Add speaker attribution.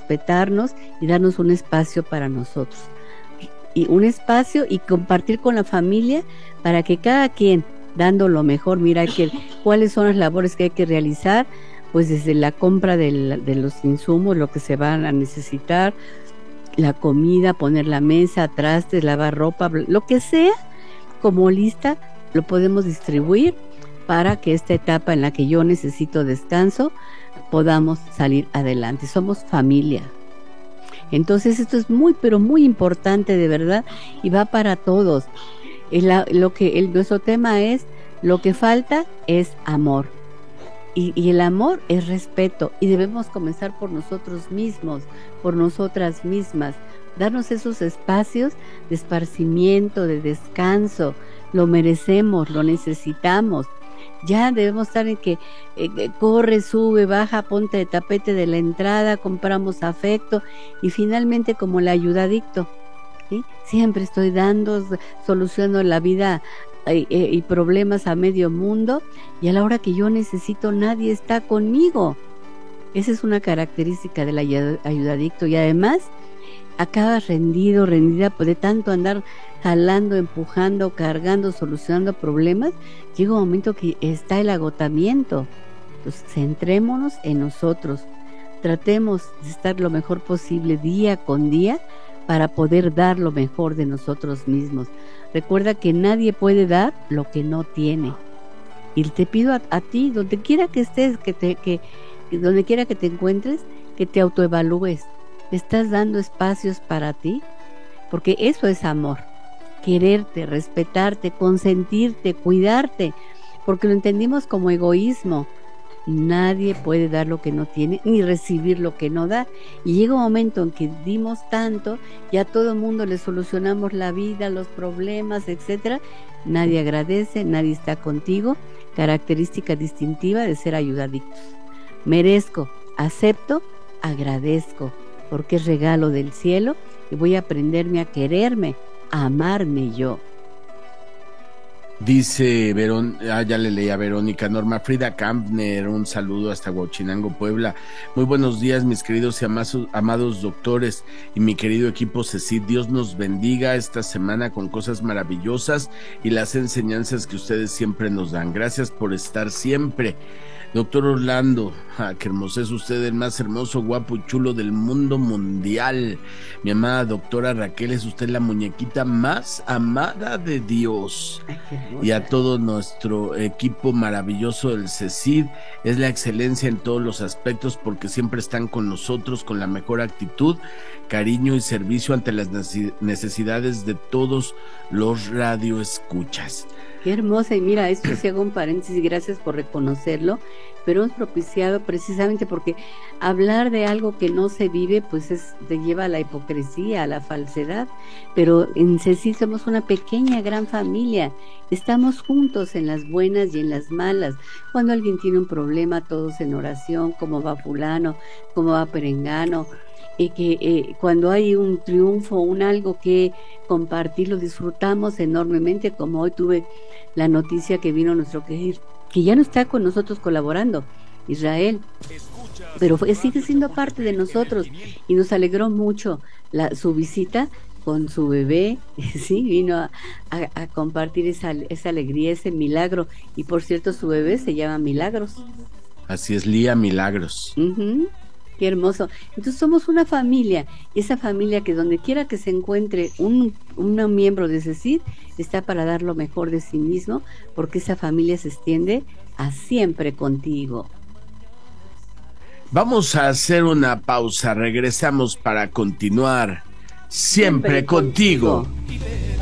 Speaker 1: respetarnos y darnos un espacio para nosotros. Y un espacio y compartir con la familia para que cada quien, dando lo mejor, mira cuáles son las labores que hay que realizar, pues desde la compra de los insumos, lo que se van a necesitar, la comida, poner la mesa, trastes, lavar ropa, lo que sea, como lista, lo podemos distribuir para que esta etapa en la que yo necesito descanso, podamos salir adelante. Somos familia. Entonces esto es muy, pero muy importante de verdad y va para todos. Nuestro tema es, lo que falta es amor. Y el amor es respeto y debemos comenzar por nosotros mismos, por nosotras mismas, darnos esos espacios de esparcimiento, de descanso, lo merecemos, lo necesitamos. Ya debemos estar en que corre, sube, baja, ponte de tapete de la entrada, compramos afecto y finalmente como el ayudadicto, ¿sí? Siempre estoy solucionando la vida y problemas a medio mundo y a la hora que yo necesito nadie está conmigo. Esa es una característica del ayudadicto y además acabas rendido, rendida de tanto andar jalando, empujando, cargando, solucionando problemas. Llega un momento que está el agotamiento. Entonces centrémonos en nosotros, tratemos de estar lo mejor posible día con día para poder dar lo mejor de nosotros mismos. Recuerda que nadie puede dar lo que no tiene. Y te pido a ti, donde quiera que estés, donde quiera que te encuentres, que te autoevalúes. ¿Estás dando espacios para ti? Porque eso es amor. Quererte, respetarte, consentirte, cuidarte. Porque lo entendimos como egoísmo. Nadie puede dar lo que no tiene, ni recibir lo que no da. Y llega un momento en que dimos tanto, ya a todo el mundo le solucionamos la vida, los problemas, etcétera. Nadie agradece, nadie está contigo. Característica distintiva de ser ayudadictos. Merezco, acepto, agradezco, porque es regalo del cielo y voy a aprenderme a quererme, a amarme yo.
Speaker 2: Dice ya le leí a Verónica Norma Frida Kampner, un saludo hasta Huachinango, Puebla. Muy buenos días, mis queridos y amados doctores y mi querido equipo CECID. Dios nos bendiga esta semana con cosas maravillosas y las enseñanzas que ustedes siempre nos dan. Gracias por estar siempre. Doctor Orlando, qué hermoso es usted, el más hermoso, guapo y chulo del mundo mundial. Mi amada doctora Raquel, es usted la muñequita más amada de Dios. Y a todo nuestro equipo maravilloso del CECID, es la excelencia en todos los aspectos porque siempre están con nosotros con la mejor actitud, cariño y servicio ante las necesidades de todos los radioescuchas.
Speaker 1: Qué hermosa, y mira, esto sí hago un paréntesis, gracias por reconocerlo, pero hemos propiciado precisamente porque hablar de algo que no se vive, pues te lleva a la hipocresía, a la falsedad, pero en CECID somos una pequeña, gran familia, estamos juntos en las buenas y en las malas. Cuando alguien tiene un problema, todos en oración, cómo va fulano, cómo va perengano, y que cuando hay un triunfo, algo que compartir, lo disfrutamos enormemente, como hoy tuve la noticia que vino nuestro que ya no está con nosotros colaborando, Israel, pero sigue siendo parte de nosotros y nos alegró mucho su visita con su bebé, sí, vino a compartir esa alegría, ese milagro, y por cierto su bebé se llama Milagros.
Speaker 2: Así es, Lía Milagros.
Speaker 1: Qué hermoso. Entonces somos una familia, y esa familia que donde quiera que se encuentre un miembro de CECID está para dar lo mejor de sí mismo, porque esa familia se extiende a siempre contigo.
Speaker 2: Vamos a hacer una pausa, regresamos para continuar siempre contigo.